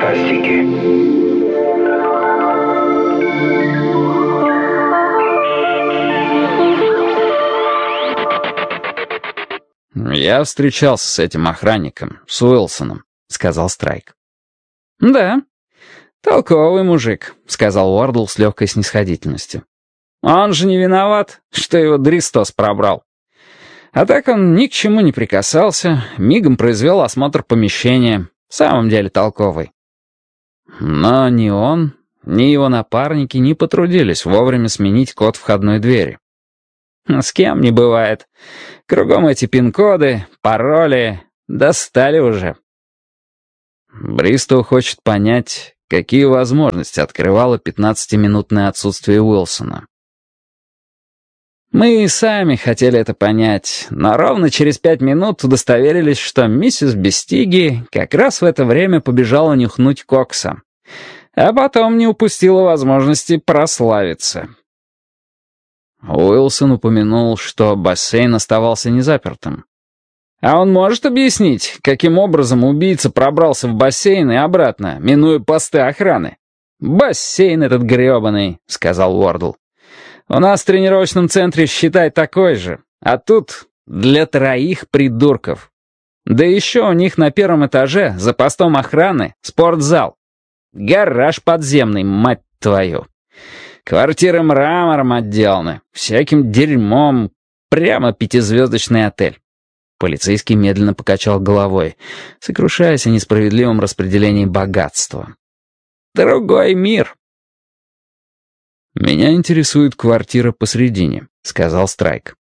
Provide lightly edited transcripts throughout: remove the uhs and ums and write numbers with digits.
фантастики. «Я встречался с этим охранником, с Уилсоном», — сказал Страйк. «Да, толковый мужик», — сказал Уордл с легкой снисходительностью. «Он же не виноват, что его Дристос пробрал. А так он ни к чему не прикасался, мигом произвел осмотр помещения. В самом деле толковый». Но ни он, ни его напарники не потрудились вовремя сменить код входной двери. «С кем не бывает. Кругом эти пин-коды, пароли. Достали уже». Бристоу хочет понять, какие возможности открывало 15-минутное отсутствие Уилсона. Мы и сами хотели это понять, но ровно через 5 минут удостоверились, что миссис Бестиги как раз в это время побежала нюхнуть кокса, а потом не упустила возможности прославиться. Уилсон упомянул, что бассейн оставался незапертым. А он может объяснить, каким образом убийца пробрался в бассейн и обратно, минуя посты охраны? «Бассейн этот гребаный», — сказал Уордл. «У нас в тренировочном центре, считай, такой же. А тут для 3 придурков. Да еще у них на 1-м этаже, за постом охраны, спортзал. Гараж подземный, мать твою. Квартиры мрамором отделаны, всяким дерьмом. Прямо 5-звездочный отель». Полицейский медленно покачал головой, сокрушаясь о несправедливом распределении богатства. «Другой мир». «Меня интересует квартира посредине», — сказал Страйк.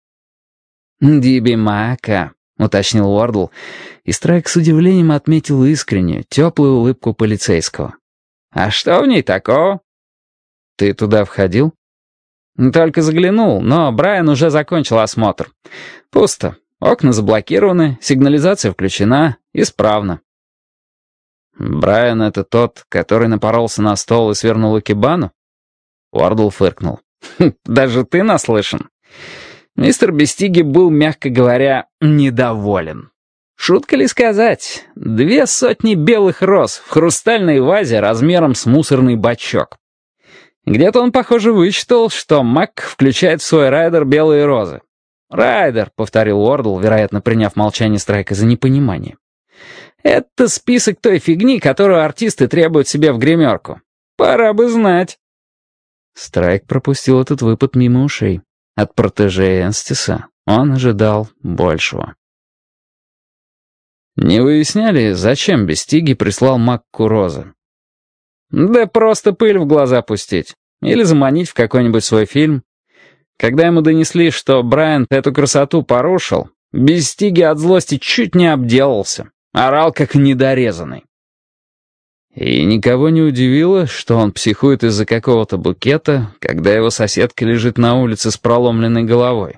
«Дибимака», — уточнил Уордл, и Страйк с удивлением отметил искреннюю, теплую улыбку полицейского. «А что в ней такого?» «Ты туда входил?» «Только заглянул, но Брайан уже закончил осмотр. Пусто. Окна заблокированы, сигнализация включена, исправно». «Брайан — это тот, который напоролся на стол и свернул икебану?» Уордл фыркнул. «Даже ты наслышан?» Мистер Бестиги был, мягко говоря, недоволен. Шутка ли сказать? 200 белых роз в хрустальной вазе размером с мусорный бачок. Где-то он, похоже, вычитал, что Мак включает в свой райдер белые розы. «Райдер», — повторил Уордл, вероятно, приняв молчание Страйка за непонимание. «Это список той фигни, которую артисты требуют себе в гримерку. Пора бы знать». Страйк пропустил этот выпад мимо ушей. От протеже Энстиса он ожидал большего. «Не выясняли, зачем Бестиги прислал Макку розы?» «Да просто пыль в глаза пустить. Или заманить в какой-нибудь свой фильм. Когда ему донесли, что Брайан эту красоту порушил, Бестиги от злости чуть не обделался. Орал как недорезанный». И никого не удивило, что он психует из-за какого-то букета, когда его соседка лежит на улице с проломленной головой.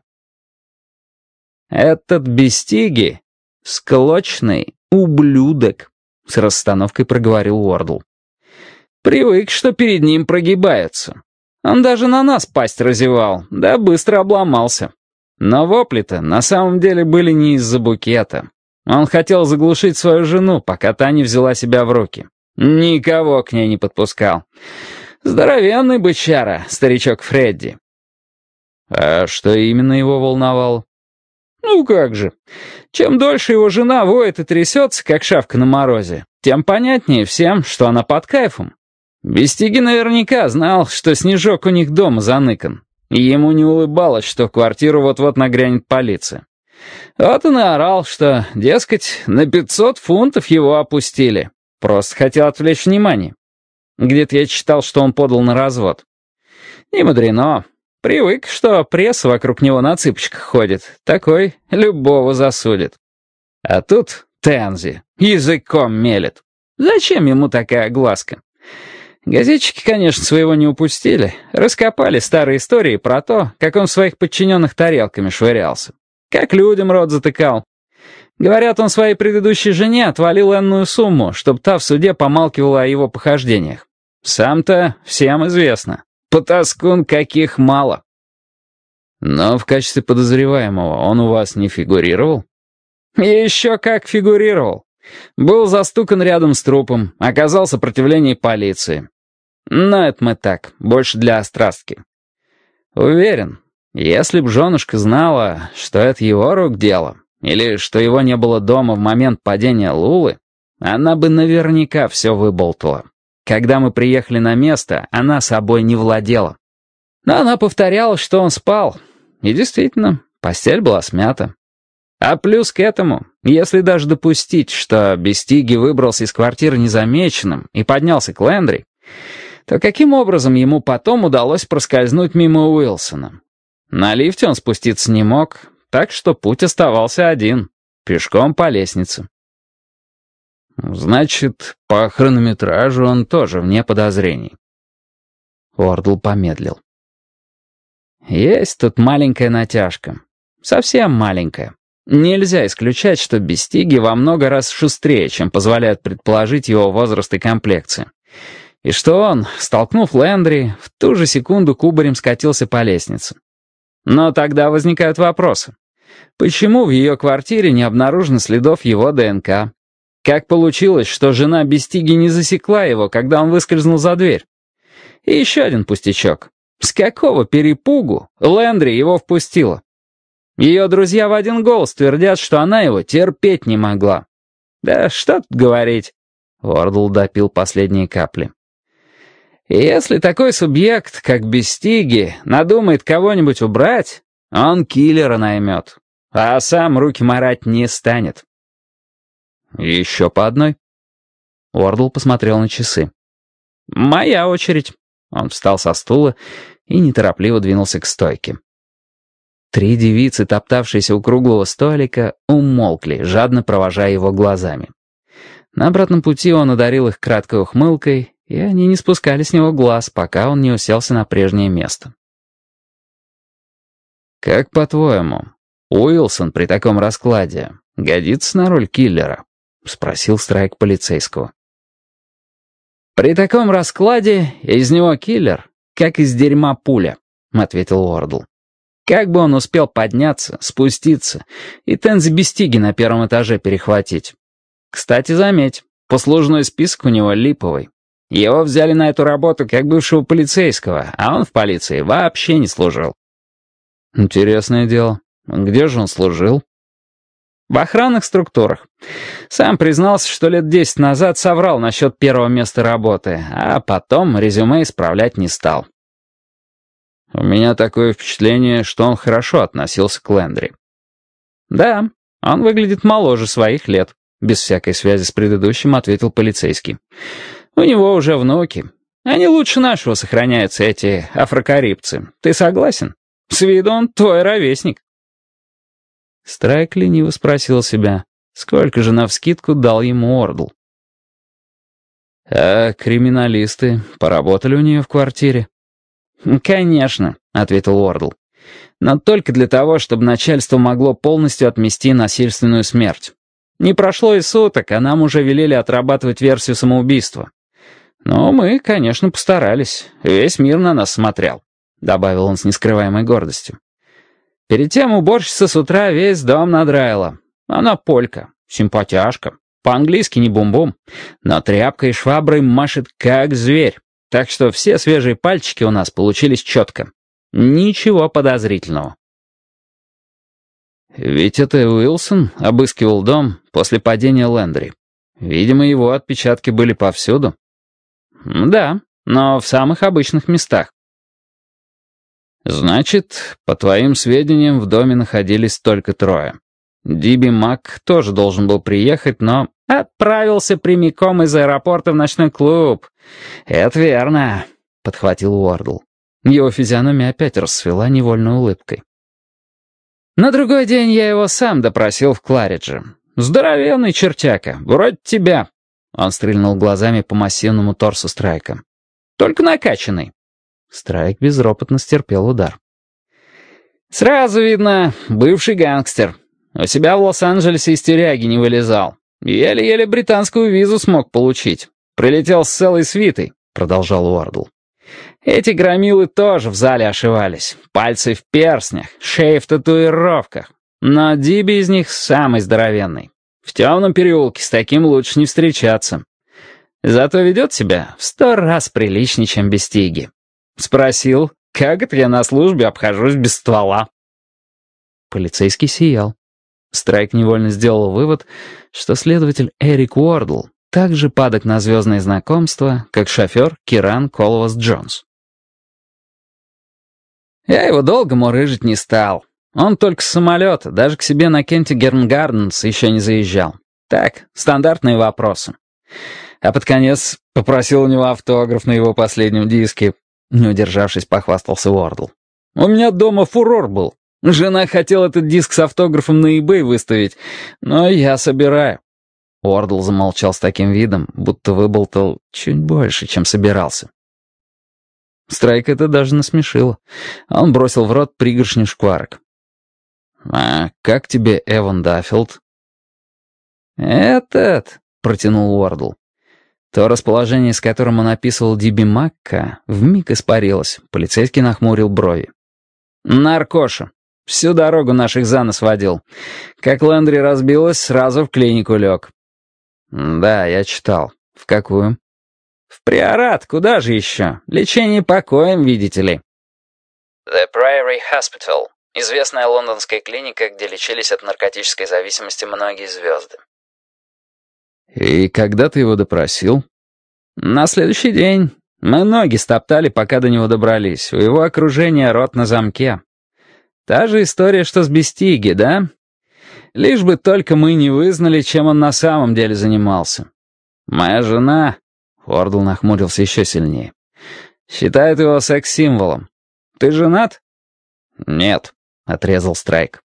«Этот Бестиги — склочный ублюдок», — с расстановкой проговорил Уордл. «Привык, что перед ним прогибаются. Он даже на нас пасть разевал, да быстро обломался. Но вопли-то на самом деле были не из-за букета. Он хотел заглушить свою жену, пока та не взяла себя в руки. Никого к ней не подпускал. Здоровенный бычара, старичок Фредди». «А что именно его волновало?» «Ну как же. Чем дольше его жена воет и трясется, как шавка на морозе, тем понятнее всем, что она под кайфом. Бестиги наверняка знал, что снежок у них дома заныкан, и ему не улыбалось, что в квартиру вот-вот нагрянет полиция. Вот он и орал, что, дескать, на 500 фунтов его опустили. Просто хотел отвлечь внимание. Где-то я читал, что он подал на развод. Не мудрено. Привык, что пресса вокруг него на цыпочках ходит. Такой любого засудит. А тут Тензи языком мелет. Зачем ему такая огласка? Газетчики, конечно, своего не упустили. Раскопали старые истории про то, как он своих подчиненных тарелками швырялся. Как людям рот затыкал. Говорят, он своей предыдущей жене отвалил энную сумму, чтобы та в суде помалкивала о его похождениях. Сам-то всем известно. Потаскун каких мало. Но в качестве подозреваемого он у вас не фигурировал? Еще как фигурировал. Был застукан рядом с трупом, оказал сопротивление полиции. Но это мы так, больше для острастки. Уверен, если б женушка знала, что это его рук дело, или что его не было дома в момент падения Лулы, она бы наверняка все выболтала. Когда мы приехали на место, она собой не владела. Но она повторяла, что он спал. И действительно, постель была смята. А плюс к этому, если даже допустить, что Бестиги выбрался из квартиры незамеченным и поднялся к Лэндри, то каким образом ему потом удалось проскользнуть мимо Уилсона? На лифте он спуститься не мог, так что путь оставался один — пешком по лестнице. Значит, по хронометражу он тоже вне подозрений. Уордл помедлил. Есть тут маленькая натяжка. Совсем маленькая. Нельзя исключать, что Бестиги во много раз шустрее, чем позволяют предположить его возраст и комплекция. И что он, столкнув Лэндри, в ту же секунду кубарем скатился по лестнице. Но тогда возникают вопросы. Почему в ее квартире не обнаружено следов его ДНК? Как получилось, что жена Бестиги не засекла его, когда он выскользнул за дверь? И еще один пустячок. С какого перепугу Лэндри его впустила? Ее друзья в один голос твердят, что она его терпеть не могла. Да что тут говорить. Уордл допил последние капли. Если такой субъект, как Бестиги, надумает кого-нибудь убрать, он киллера наймет, а сам руки марать не станет. Еще по одной. Уордл посмотрел на часы. «Моя очередь». Он встал со стула и неторопливо двинулся к стойке. 3 девицы, топтавшиеся у круглого столика, умолкли, жадно провожая его глазами. На обратном пути он одарил их краткой ухмылкой, и они не спускали с него глаз, пока он не уселся на прежнее место. «Как по-твоему, Уилсон при таком раскладе годится на роль киллера?» — спросил Страйк полицейского. «При таком раскладе из него киллер, как из дерьма пуля», — ответил Уордл. «Как бы он успел подняться, спуститься и Тензи Бестиги на первом этаже перехватить? Кстати, заметь, послужной список у него липовый. Его взяли на эту работу как бывшего полицейского, а он в полиции вообще не служил». «Интересное дело. Где же он служил?» «В охранных структурах. Сам признался, что лет 10 назад соврал насчет первого места работы, а потом резюме исправлять не стал». «У меня такое впечатление, что он хорошо относился к Лэндри». «Да, он выглядит моложе своих лет», — без всякой связи с предыдущим ответил полицейский. «У него уже внуки. Они лучше нашего сохраняются, эти афрокарибцы. Ты согласен? С виду он твой ровесник». Страйк лениво спросил себя, сколько же навскидку дал ему Уордл. «А криминалисты поработали у нее в квартире?» «Конечно», — ответил Уордл. «Но только для того, чтобы начальство могло полностью отмести насильственную смерть. Не прошло и суток, а нам уже велели отрабатывать версию самоубийства. Но мы, конечно, постарались. Весь мир на нас смотрел», — добавил он с нескрываемой гордостью. «Перед тем уборщица с утра весь дом надраила. Она полька, симпатяшка, по-английски не бум-бум, но тряпкой и шваброй машет как зверь. Так что все свежие пальчики у нас получились четко. Ничего подозрительного». «Ведь это Уилсон обыскивал дом после падения Лэндри. Видимо, его отпечатки были повсюду». «Да, но в самых обычных местах». «Значит, по твоим сведениям, в доме находились только 3. Диби Мак тоже должен был приехать, но отправился прямиком из аэропорта в ночной клуб. Это верно», — подхватил Уордл. Его физиономия опять расцвела невольной улыбкой. «На другой день я его сам допросил в Кларидже. Здоровенный чертяка, вроде тебя». Он стрельнул глазами по массивному торсу Страйка. «Только накачанный». Страйк безропотно стерпел удар. «Сразу видно, бывший гангстер. У себя в Лос-Анджелесе из тюряги не вылезал. Еле-еле британскую визу смог получить. Прилетел с целой свитой», — продолжал Уордл. «Эти громилы тоже в зале ошивались. Пальцы в перстнях, шеи в татуировках. Но Диби из них самый здоровенный. В темном переулке с таким лучше не встречаться. Зато ведет себя в 100 раз приличнее, чем Бестиги. Спросил, как это я на службе обхожусь без ствола. Полицейский сиял. Страйк невольно сделал вывод, что следователь Эрик Уордл так же падок на звездные знакомства, как шофер Киран Колвас-Джонс. Я его долго мурыжить не стал. Он только с самолета, даже к себе на Кентигерн Гарденс еще не заезжал. Так, стандартные вопросы. А под конец попросил у него автограф на его последнем диске. Не удержавшись, похвастался Уордл. У меня дома фурор был. Жена хотела этот диск с автографом на eBay выставить, но я собираю. Уордл замолчал с таким видом, будто выболтал чуть больше, чем собирался. Страйк это даже насмешило. Он бросил в рот пригоршню шкварок. «А как тебе Эван Даффилд?» «Этот», — протянул Уордл. То расположение, с которым он описывал Диби Макка, вмиг испарилось. Полицейский нахмурил брови. «Наркоша. Всю дорогу наших за нос водил. Как Лэндри разбилась, сразу в клинику лег». «Да, я читал. В какую?» «В Приорат. Куда же еще? Лечение покоем, видите ли». The Priory Hospital. Известная лондонская клиника, где лечились от наркотической зависимости многие звезды. «И когда ты его допросил?» «На следующий день. Мы ноги стоптали, пока до него добрались. У его окружения рот на замке. Та же история, что с Бестиги, да? Лишь бы только мы не вызнали, чем он на самом деле занимался. Моя жена...» Уордл нахмурился еще сильнее. «Считает его секс-символом. Ты женат?» «Нет», — отрезал Страйк.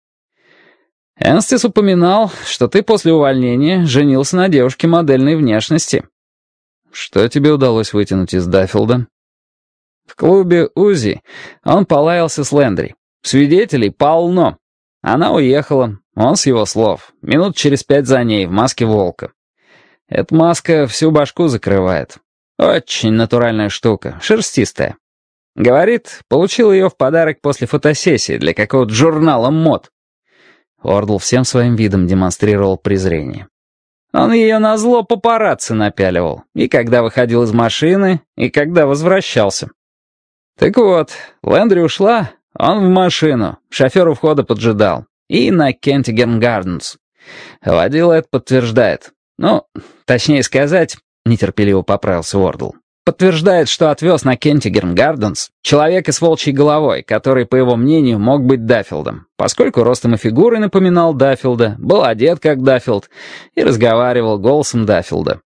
«Энстис упоминал, что ты после увольнения женился на девушке модельной внешности». «Что тебе удалось вытянуть из Даффилда?» «В клубе УЗИ он полаялся с Лэндри. Свидетелей полно. Она уехала, он с его слов, минут через 5 за ней в маске волка. Эта маска всю башку закрывает. Очень натуральная штука, шерстистая. Говорит, получил ее в подарок после фотосессии для какого-то журнала мод». Уордл всем своим видом демонстрировал презрение. Он ее назло папарацци напяливал, и когда выходил из машины, и когда возвращался. Так вот, Лэндри ушла, он в машину, шофер у входа поджидал, и на Кентигерн Гарденс. Водила это подтверждает. Ну, точнее сказать, нетерпеливо поправился Уордл, подтверждает, что отвез на Кентигерн Гарденс человека с волчьей головой, который, по его мнению, мог быть Даффилдом, поскольку ростом и фигурой напоминал Даффилда, был одет как Даффилд и разговаривал голосом Даффилда.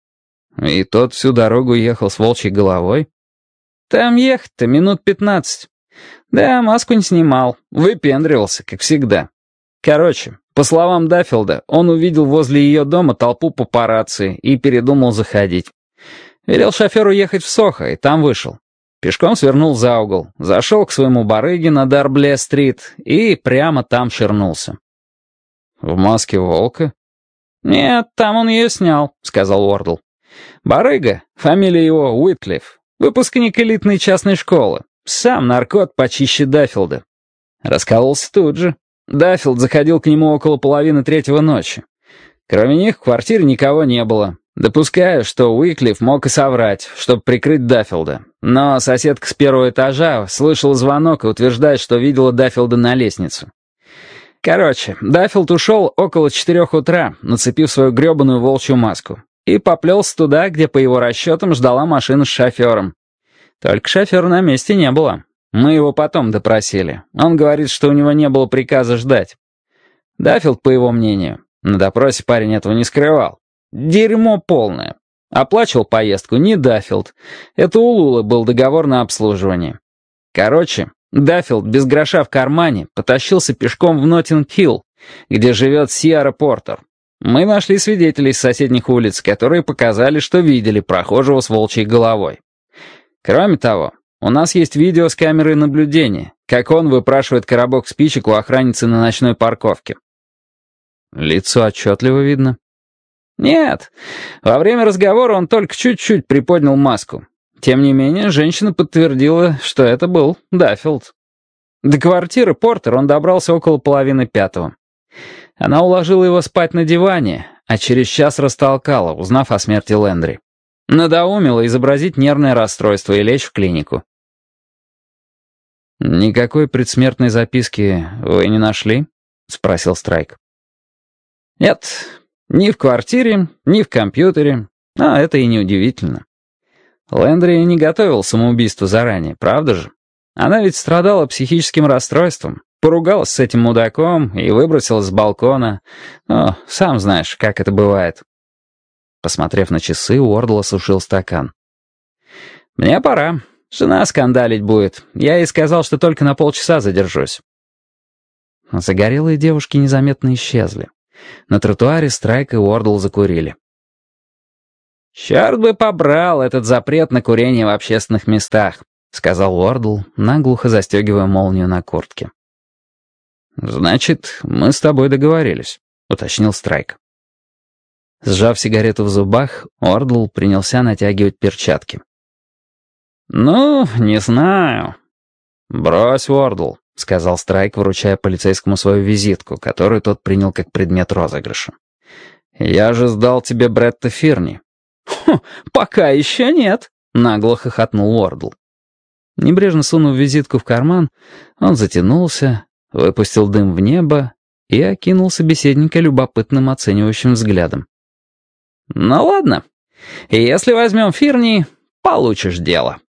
И тот всю дорогу ехал с волчьей головой? Там ехать-то минут 15. Да, маску не снимал, выпендривался, как всегда. Короче, по словам Даффилда, он увидел возле ее дома толпу папарацци и передумал заходить. Велел шоферу ехать в Сохо, и там вышел. Пешком свернул за угол, зашел к своему барыге на Дарбле-стрит и прямо там ширнулся. «В маске волка?» «Нет, там он ее снял», — сказал Уордл. «Барыга, фамилия его Уитклифф, выпускник элитной частной школы, сам наркот почище Даффилда. Раскололся тут же. Даффилд заходил к нему около 2:30 ночи. Кроме них в квартире никого не было. Допускаю, что Уиклифф мог и соврать, чтобы прикрыть Даффилда. Но соседка с первого этажа слышала звонок и утверждает, что видела Даффилда на лестнице. Короче, Даффилд ушел около 4 утра, нацепив свою гребаную волчью маску, и поплелся туда, где, по его расчетам, ждала машина с шофером. Только шофера на месте не было. Мы его потом допросили. Он говорит, что у него не было приказа ждать. Даффилд, по его мнению, на допросе парень этого не скрывал. Дерьмо полное. Оплачивал поездку не Даффилд. Это у Лулы был договор на обслуживание. Короче, Даффилд без гроша в кармане потащился пешком в Ноттинг-Хилл, где живет Сиара Портер. Мы нашли свидетелей с соседних улиц, которые показали, что видели прохожего с волчьей головой. Кроме того, у нас есть видео с камерой наблюдения, как он выпрашивает коробок спичек у охранницы на ночной парковке. Лицо отчетливо видно. Нет, во время разговора он только чуть-чуть приподнял маску. Тем не менее, женщина подтвердила, что это был Даффилд. До квартиры Портер он добрался около 4:30. Она уложила его спать на диване, а через час растолкала, узнав о смерти Лэндри. Надоумила изобразить нервное расстройство и лечь в клинику. «Никакой предсмертной записки вы не нашли?» — спросил Страйк. «Нет, ни в квартире, ни в компьютере, а это и не удивительно. Лэндри не готовил самоубийство заранее, правда же? Она ведь страдала психическим расстройством, поругалась с этим мудаком и выбросилась с балкона. Ну, сам знаешь, как это бывает». Посмотрев на часы, Уордл осушил стакан. «Мне пора. Жена скандалить будет. Я ей сказал, что только на полчаса задержусь». Загорелые девушки незаметно исчезли. На тротуаре Страйк и Уордл закурили. «Черт бы побрал этот запрет на курение в общественных местах», — сказал Уордл, наглухо застегивая молнию на куртке. «Значит, мы с тобой договорились», — уточнил Страйк. Сжав сигарету в зубах, Уордл принялся натягивать перчатки. «Ну, не знаю». «Брось, Уордл», — сказал Страйк, вручая полицейскому свою визитку, которую тот принял как предмет розыгрыша. «Я же сдал тебе Бретта Фирни». «Хм, пока еще нет», — нагло хохотнул Уордл. Небрежно сунув визитку в карман, он затянулся, выпустил дым в небо и окинул собеседника любопытным оценивающим взглядом. «Ну ладно, если возьмем Фирни, получишь дело».